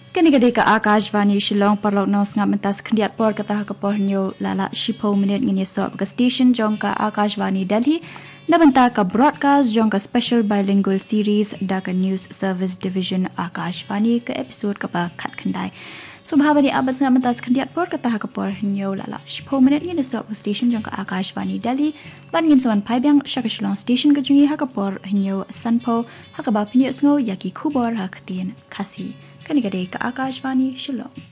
Kanigade ka Akashvani Shillong Parlok Nos Ngamentas Kandiat Por Katah Kapornyo Lala Shipo Minute Ngini Sob ka Station Jongka Akashvani Delhi Nabanta ka Broadcast Jongka Special Bilingual Series Daka News Service Division Akashvani ka episode ka pa Kat Kandai Subhavani Abas Ngamentas Kandiat Por Katah Kapornyo Lala Shipo Minute Ngini Sob ka Station Jongka Akashvani Delhi Ban Ngin Sawan Paibyang Shakashilong Station ka Jungi Hakapor Hinyo Sanpo Hakaba Pinyo Sngo Yaki Kubor Hakatin Kasi Kanigade ka Akashvani Shillong